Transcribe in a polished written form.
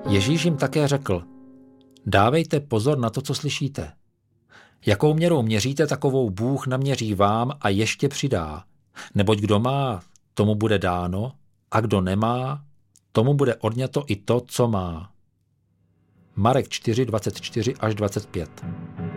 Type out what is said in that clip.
Ježíš jim také řekl, dávejte pozor na to, co slyšíte. Jakou měrou měříte, takovou Bůh naměří vám a ještě přidá. Neboť kdo má, tomu bude dáno, a kdo nemá, tomu bude odňato i to, co má. Marek 4, 24 až 25.